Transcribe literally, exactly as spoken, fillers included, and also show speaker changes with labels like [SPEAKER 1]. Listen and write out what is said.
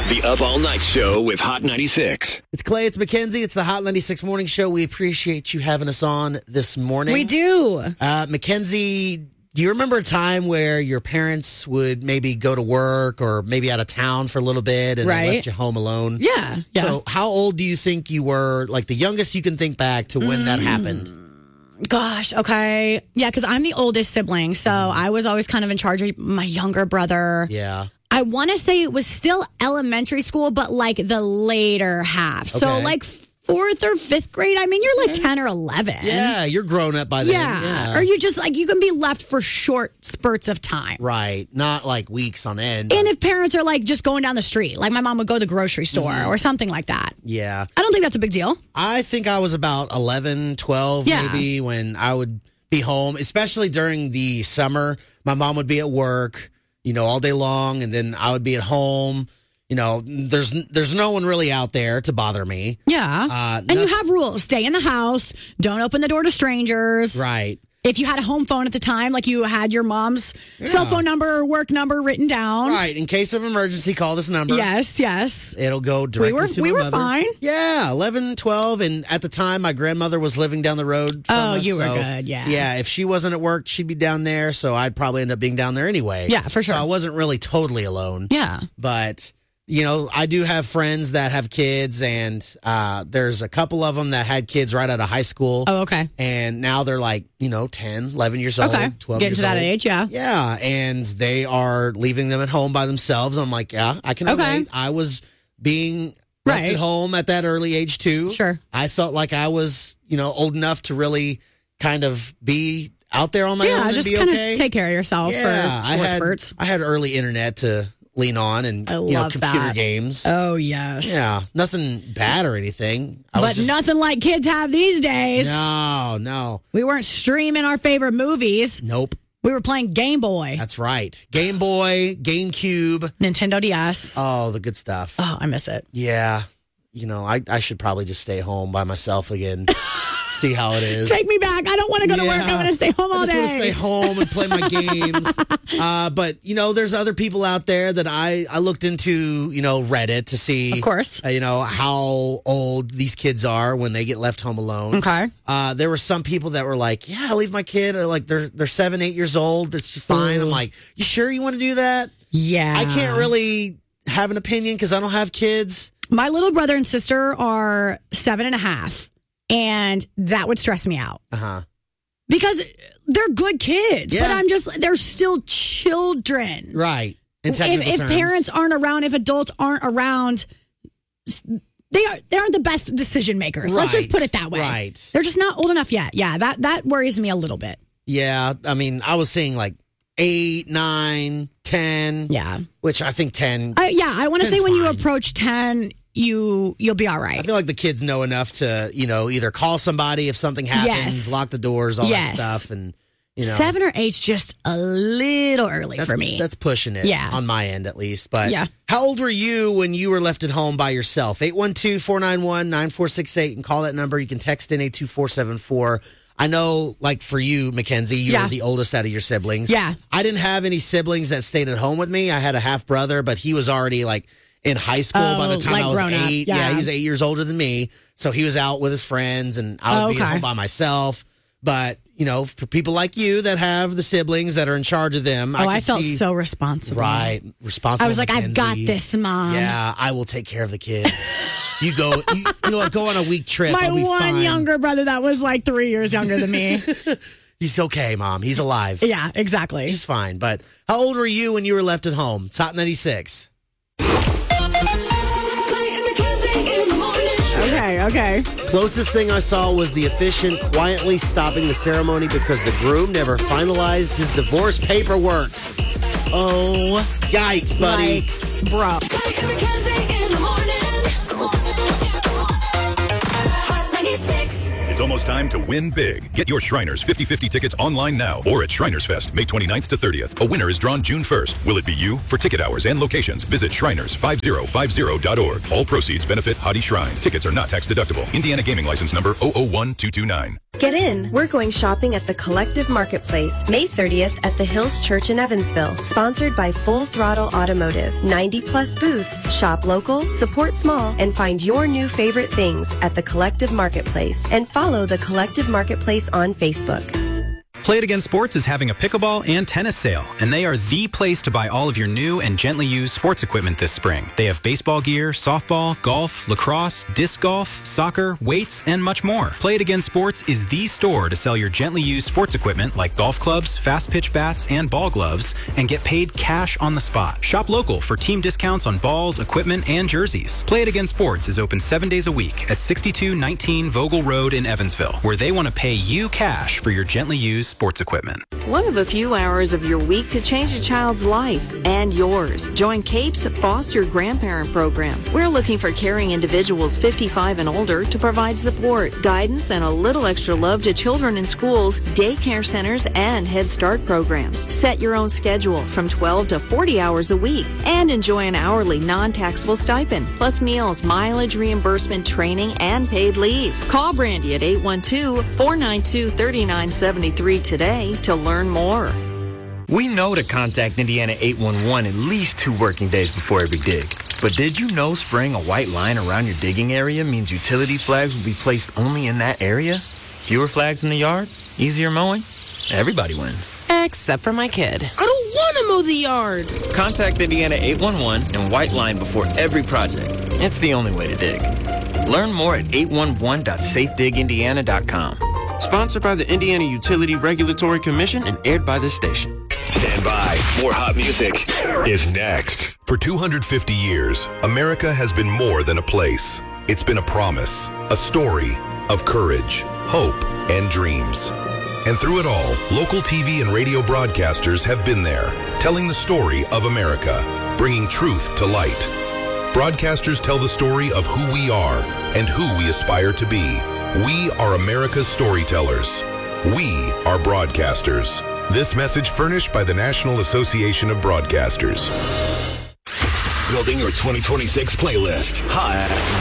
[SPEAKER 1] The Up All Night Show with Hot ninety-six.
[SPEAKER 2] It's Clay, it's Mackenzie, it's the Hot ninety-six Morning Show. We appreciate you having us on this morning.
[SPEAKER 3] We do.
[SPEAKER 2] Uh, Mackenzie, do you remember a time where your parents would maybe go to work or maybe out of town for a little bit and
[SPEAKER 3] Right.
[SPEAKER 2] they left you home alone?
[SPEAKER 3] Yeah. yeah.
[SPEAKER 2] So how old do you think you were, like the youngest you can think back to when
[SPEAKER 3] Mm.
[SPEAKER 2] that happened?
[SPEAKER 3] Gosh, okay. Yeah, because I'm the oldest sibling, so I was always kind of in charge of my younger brother.
[SPEAKER 2] Yeah.
[SPEAKER 3] I want to say it was still elementary school, but like the later half. So
[SPEAKER 2] Okay.
[SPEAKER 3] like fourth or fifth grade. I mean, you're like ten or eleven.
[SPEAKER 2] Yeah, you're grown up by then.
[SPEAKER 3] Yeah.
[SPEAKER 2] Yeah.
[SPEAKER 3] Or you just like, you can be left for short spurts of time.
[SPEAKER 2] Right. Not like weeks on end.
[SPEAKER 3] And if parents are like just going down the street, like my mom would go to the grocery store
[SPEAKER 2] Mm-hmm.
[SPEAKER 3] or something like that.
[SPEAKER 2] Yeah.
[SPEAKER 3] I don't think that's a big deal.
[SPEAKER 2] I think I was about eleven, twelve
[SPEAKER 3] Yeah.
[SPEAKER 2] maybe when I would be home, especially during the summer. My mom would be at work, you know, all day long, and then I would be at home. You know, there's there's no one really out there to bother me.
[SPEAKER 3] Yeah.
[SPEAKER 2] Uh,
[SPEAKER 3] and you
[SPEAKER 2] noth-
[SPEAKER 3] have rules. Stay in the house. Don't open the door to strangers.
[SPEAKER 2] Right.
[SPEAKER 3] If you had a home phone at the time, like you had your mom's cell phone number or work number written down.
[SPEAKER 2] Right. In case of emergency, call this number.
[SPEAKER 3] Yes, yes.
[SPEAKER 2] It'll go directly
[SPEAKER 3] were-
[SPEAKER 2] to
[SPEAKER 3] we
[SPEAKER 2] my
[SPEAKER 3] were
[SPEAKER 2] mother.
[SPEAKER 3] fine.
[SPEAKER 2] Yeah, eleven, twelve. And at the time, my grandmother was living down the road from
[SPEAKER 3] Oh,
[SPEAKER 2] us,
[SPEAKER 3] you were
[SPEAKER 2] so,
[SPEAKER 3] good, yeah.
[SPEAKER 2] Yeah, if she wasn't at work, she'd be down there, so I'd probably end up being down there anyway.
[SPEAKER 3] Yeah, for sure.
[SPEAKER 2] So I wasn't really totally alone.
[SPEAKER 3] Yeah.
[SPEAKER 2] But, you know, I do have friends that have kids, and uh, there's a couple of them that had kids right out of high school.
[SPEAKER 3] Oh, okay.
[SPEAKER 2] And now they're like, you know, ten, eleven years old,
[SPEAKER 3] Okay.
[SPEAKER 2] twelve
[SPEAKER 3] Getting
[SPEAKER 2] years
[SPEAKER 3] to that
[SPEAKER 2] old.
[SPEAKER 3] age, yeah.
[SPEAKER 2] Yeah, and they are leaving them at home by themselves. I'm like, yeah, I can
[SPEAKER 3] Okay.
[SPEAKER 2] relate. I was being left
[SPEAKER 3] Right.
[SPEAKER 2] at home at that early age too.
[SPEAKER 3] Sure.
[SPEAKER 2] I felt like I was, you know, old enough to really kind of be out there on my own
[SPEAKER 3] Yeah,
[SPEAKER 2] and
[SPEAKER 3] just
[SPEAKER 2] be
[SPEAKER 3] kind
[SPEAKER 2] okay.
[SPEAKER 3] of take care of yourself
[SPEAKER 2] yeah,
[SPEAKER 3] for
[SPEAKER 2] I
[SPEAKER 3] short
[SPEAKER 2] had
[SPEAKER 3] spurts.
[SPEAKER 2] I had early internet to lean on and
[SPEAKER 3] I
[SPEAKER 2] you know
[SPEAKER 3] love
[SPEAKER 2] computer
[SPEAKER 3] that.
[SPEAKER 2] games.
[SPEAKER 3] Oh, yes.
[SPEAKER 2] Yeah, nothing bad or anything. I was
[SPEAKER 3] But
[SPEAKER 2] just,
[SPEAKER 3] nothing like kids have these days.
[SPEAKER 2] No, no,
[SPEAKER 3] We weren't streaming our favorite movies.
[SPEAKER 2] nope.
[SPEAKER 3] We were playing Game Boy,
[SPEAKER 2] That's right. Game Boy, GameCube.
[SPEAKER 3] Nintendo D S.
[SPEAKER 2] Oh, the good stuff.
[SPEAKER 3] Oh, I miss it.
[SPEAKER 2] Yeah. You know, I, I should probably just stay home by myself again. See how it is.
[SPEAKER 3] Take me back. I don't want to go to work.
[SPEAKER 2] Yeah.
[SPEAKER 3] I want to stay home all
[SPEAKER 2] I just
[SPEAKER 3] day.
[SPEAKER 2] want to stay home and play my games. Uh, but, you know, there's other people out there that I, I looked into, you know, Reddit to see,
[SPEAKER 3] Of course.
[SPEAKER 2] uh, you know, how old these kids are when they get left home alone.
[SPEAKER 3] Okay.
[SPEAKER 2] Uh, there were some people that were like, yeah, I'll leave my kid. Or like, they're, they're seven, eight years old. It's just fine. I'm
[SPEAKER 3] Ooh.
[SPEAKER 2] like, you sure you want to do that?
[SPEAKER 3] Yeah.
[SPEAKER 2] I can't really have an opinion because I don't have kids.
[SPEAKER 3] My little brother and sister are seven and a half, and that would stress me out
[SPEAKER 2] Uh-huh.
[SPEAKER 3] because they're good kids,
[SPEAKER 2] Yeah.
[SPEAKER 3] but I'm just, they're still children.
[SPEAKER 2] Right. In
[SPEAKER 3] If,
[SPEAKER 2] technical
[SPEAKER 3] if
[SPEAKER 2] terms.
[SPEAKER 3] parents aren't around, if adults aren't around, they are they aren't the best decision makers. Let's just
[SPEAKER 2] Right.
[SPEAKER 3] put it that way.
[SPEAKER 2] Right.
[SPEAKER 3] They're just not old enough yet. Yeah, that that worries me a little bit.
[SPEAKER 2] Yeah, I mean, I was seeing like eight, nine, ten.
[SPEAKER 3] Yeah.
[SPEAKER 2] Which I think ten.
[SPEAKER 3] I, yeah, I want to say
[SPEAKER 2] ten's
[SPEAKER 3] when you
[SPEAKER 2] fine.
[SPEAKER 3] approach ten, you you'll be all
[SPEAKER 2] I
[SPEAKER 3] right.
[SPEAKER 2] feel like the kids know enough to, you know, either call somebody if something happens,
[SPEAKER 3] Yes.
[SPEAKER 2] lock the doors, all
[SPEAKER 3] Yes.
[SPEAKER 2] that stuff, and you know,
[SPEAKER 3] Seven or eight's just a little early
[SPEAKER 2] that's,
[SPEAKER 3] for me.
[SPEAKER 2] That's pushing it.
[SPEAKER 3] Yeah.
[SPEAKER 2] On my end, at least. But
[SPEAKER 3] Yeah.
[SPEAKER 2] how old were you when you were left at home by yourself? eight one two, four nine one, nine four six eight and call that number. You can text in eight two four seven four. I know, like for you, Mackenzie, you
[SPEAKER 3] Yeah.
[SPEAKER 2] were the oldest out of your siblings.
[SPEAKER 3] Yeah.
[SPEAKER 2] I didn't have any siblings that stayed at home with me. I had a half brother, but he was already like in high school by
[SPEAKER 3] Oh,
[SPEAKER 2] the time
[SPEAKER 3] like
[SPEAKER 2] I was
[SPEAKER 3] grown up.
[SPEAKER 2] eight.
[SPEAKER 3] Yeah.
[SPEAKER 2] he's eight years older than me. So he was out with his friends and I would
[SPEAKER 3] Oh,
[SPEAKER 2] be at
[SPEAKER 3] okay.
[SPEAKER 2] home by myself. But, you know, for people like you that have the siblings that are in charge of them,
[SPEAKER 3] oh, I,
[SPEAKER 2] could
[SPEAKER 3] felt
[SPEAKER 2] see,
[SPEAKER 3] so responsible.
[SPEAKER 2] right, responsible.
[SPEAKER 3] I was like, I've got
[SPEAKER 2] Mackenzie.
[SPEAKER 3] this, Mom.
[SPEAKER 2] Yeah, I will take care of the kids. You go, you, you know what, go on a week trip.
[SPEAKER 3] My
[SPEAKER 2] I'll be
[SPEAKER 3] one
[SPEAKER 2] fine.
[SPEAKER 3] younger brother that was like three years younger than me.
[SPEAKER 2] He's okay, Mom. He's alive.
[SPEAKER 3] Yeah, exactly.
[SPEAKER 2] He's fine. But how old were you when you were left at home? It's Hot ninety-six.
[SPEAKER 3] Okay, okay.
[SPEAKER 2] Closest thing I saw was the officiant quietly stopping the ceremony because the groom never finalized his divorce paperwork. Oh, yikes, buddy.
[SPEAKER 3] Like, bro.
[SPEAKER 4] It's almost time to win big. Get your Shriners fifty fifty tickets online now or at Shriners Fest, May twenty-ninth to thirtieth. A winner is drawn June first. Will it be you? For ticket hours and locations, visit Shriners fifty fifty dot org. All proceeds benefit Hottie Shrine. Tickets are not tax deductible. Indiana Gaming License Number zero zero one two two nine.
[SPEAKER 5] Get in. We're going shopping at the Collective Marketplace, May thirtieth at the Hills Church in Evansville. Sponsored by Full Throttle Automotive. ninety plus booths. Shop local, support small, and find your new favorite things at the Collective Marketplace. And follow the Collective Marketplace on Facebook.
[SPEAKER 6] Play It Again Sports is having a pickleball and tennis sale, and they are the place to buy all of your new and gently used sports equipment this spring. They have baseball gear, softball, golf, lacrosse, disc golf, soccer, weights, and much more. Play It Again Sports is the store to sell your gently used sports equipment like golf clubs, fast pitch bats, and ball gloves, and get paid cash on the spot. Shop local for team discounts on balls, equipment, and jerseys. Play It Again Sports is open seven days a week at sixty-two nineteen Vogel Road in Evansville, where they want to pay you cash for your gently used sports equipment.
[SPEAKER 7] One of a few hours of your week to change a child's life and yours. Join CAPE's Foster Grandparent Program. We're looking for caring individuals fifty-five and older to provide support, guidance, and a little extra love to children in schools, daycare centers, and Head Start programs. Set your own schedule from twelve to forty hours a week and enjoy an hourly non-taxable stipend, plus meals, mileage reimbursement, training, and paid leave. Call Brandy at eight one two, four nine two, three nine seven three today to learn more.
[SPEAKER 8] We know to contact Indiana eight one one at least two working days before every dig. But did you know spraying a white line around your digging area means utility flags will be placed only in that area? Fewer flags in the yard? Easier mowing? Everybody wins.
[SPEAKER 9] Except for my kid. I don't want to mow the yard.
[SPEAKER 8] Contact Indiana eight one one and white line before every project. It's the only way to dig. Learn more at eight one one dot safe dig indiana dot com. Sponsored by the Indiana Utility Regulatory Commission and aired by this station.
[SPEAKER 1] Stand by. More hot music is next.
[SPEAKER 4] For two hundred fifty years, America has been more than a place. It's been a promise, a story of courage, hope, and dreams. And through it all, local T V and radio broadcasters have been there, telling the story of America, bringing truth to light. Broadcasters tell the story of who we are and who we aspire to be. We are America's storytellers. We are broadcasters. This message furnished by the National Association of Broadcasters.
[SPEAKER 1] Building your twenty twenty-six playlist. Hot